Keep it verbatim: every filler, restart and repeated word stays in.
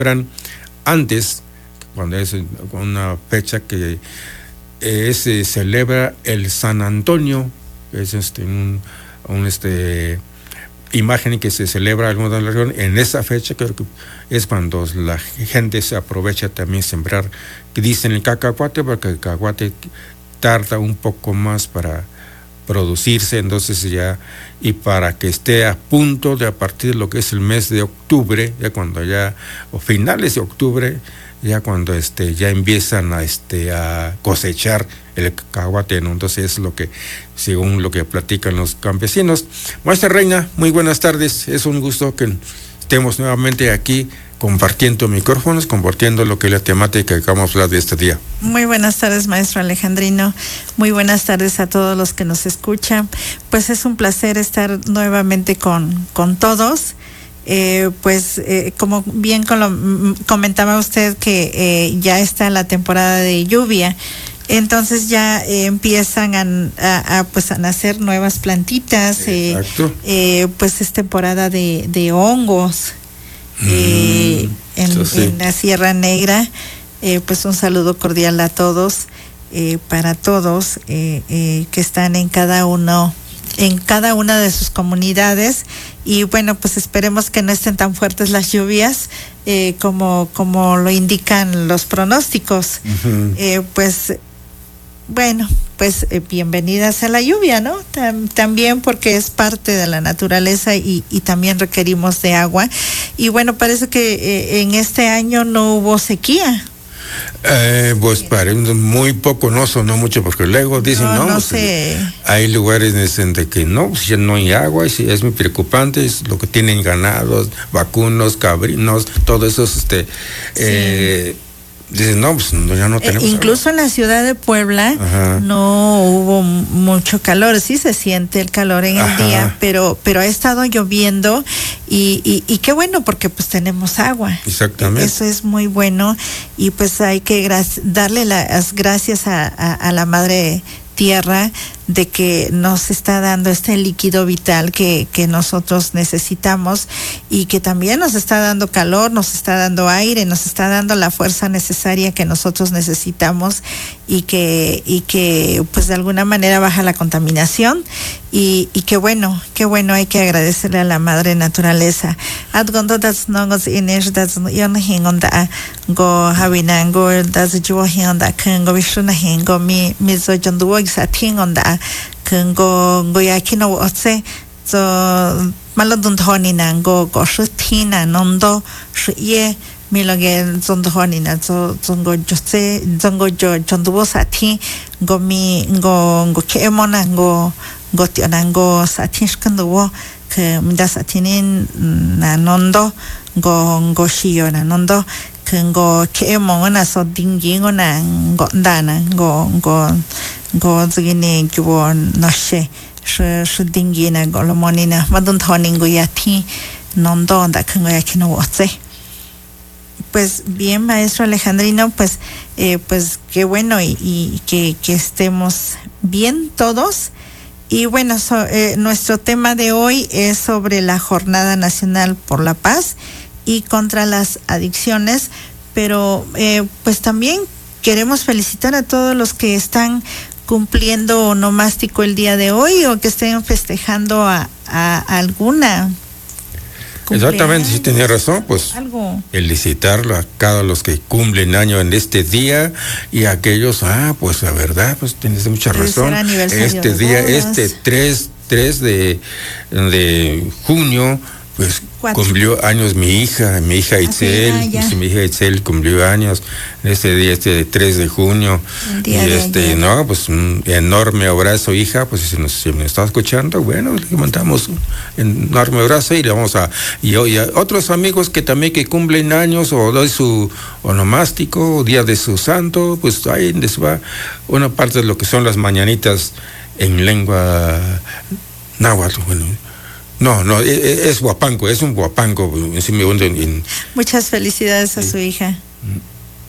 antes, cuando es una fecha que eh, se celebra el San Antonio, es este un, un este imagen que se celebra en alguna región. En esa fecha creo que es cuando la gente se aprovecha también sembrar, que dicen el cacahuate, porque el cacahuate tarda un poco más para producirse, entonces ya, y para que esté a punto de a partir de lo que es el mes de octubre, ya cuando ya, o finales de octubre, ya cuando este ya empiezan a este a cosechar el cacahuate, ¿no? Entonces es lo que, según lo que platican los campesinos. Maestra Reina, muy buenas tardes, es un gusto que estemos nuevamente aquí compartiendo micrófonos, compartiendo lo que es la temática que vamos a hablar de este día. Muy buenas tardes, maestro Alejandrino. Muy buenas tardes a todos los que nos escuchan. Pues es un placer estar nuevamente con, con todos. Eh, pues eh, como bien con lo, comentaba usted que eh, ya está la temporada de lluvia, entonces ya eh, empiezan a, a, a, pues a nacer nuevas plantitas. Exacto. Eh, eh, pues es temporada de, de hongos. Eh, mm, en, sí. en la Sierra Negra, eh, pues un saludo cordial a todos, eh, para todos eh, eh, que están en cada uno, en cada una de sus comunidades, y bueno, pues esperemos que no estén tan fuertes las lluvias eh, como como lo indican los pronósticos. Uh-huh. eh, pues bueno, pues eh, bienvenidas a la lluvia, ¿no? Tam, también porque es parte de la naturaleza y, y también requerimos de agua. Y bueno, parece que eh, en este año no hubo sequía. Eh, pues parece muy poco, no sonó mucho, porque luego dicen, no, no, no sé. Hay lugares en de que no, ya no hay agua, y es muy preocupante, es lo que tienen ganados, vacunos, cabrinos, todo eso, este, sí. eh, Dicen, no, pues ya no tenemos. Eh, incluso agua. En la ciudad de Puebla, ajá, no hubo mucho calor, sí se siente el calor en ajá, el día, pero pero ha estado lloviendo y, y, y qué bueno, porque pues tenemos agua. Exactamente. Eso es muy bueno, y pues hay que gra- darle las gracias a, a, a la Madre Tierra de que nos está dando este líquido vital que, que nosotros necesitamos, y que también nos está dando calor, nos está dando aire, nos está dando la fuerza necesaria que nosotros necesitamos, y que y que pues de alguna manera baja la contaminación, y, y que bueno, qué bueno, hay que agradecerle a la Madre Naturaleza. Adgondo das nongos inish das yon hingonda go habinango das jo hinda kango bishuna hingo mi mizo jonduo satingonda kango go yakino otse so maladun thonina go go shutina nondo shye miloge zondhonina zo zongo jose zongo jo jonduo sati go mi go go kemona go go tionango satin shkando ke mda satinin na nondo go go shio na nondo go kemona so dingingo na go dana go go go zgine gwo nashe sh sh dingina go lomonina madun thoningo yati nondo da kengo yakino wotse. Pues bien, maestro Alejandrino, pues eh, pues qué bueno, y, y que, que estemos bien todos. Y bueno, so, eh, nuestro tema de hoy es sobre la Jornada Nacional por la Paz y contra las adicciones, pero eh, pues también queremos felicitar a todos los que están cumpliendo onomástico el día de hoy, o que estén festejando a, a alguna. Exactamente, sí tenía razón, pues algo. Felicitarlo a cada los que cumplen año en este día, y a aquellos, ah, pues la verdad, pues tienes mucha razón. Este día, este tres de, de junio, pues Cuatro. Cumplió años mi hija, mi hija Itzel, ah, sí, ah, mi hija Itzel cumplió años este día, este tres de junio, y este, ayer. No, pues un enorme abrazo, hija, pues si nos, si nos está escuchando, bueno, le mandamos un enorme abrazo, y le vamos a, y, y a otros amigos que también que cumplen años, o doy su onomástico, o día de su santo, pues ahí les va una parte de lo que son las mañanitas en lengua náhuatl, bueno. No, no, es, es huapango, es un huapango. Muchas felicidades a su hija.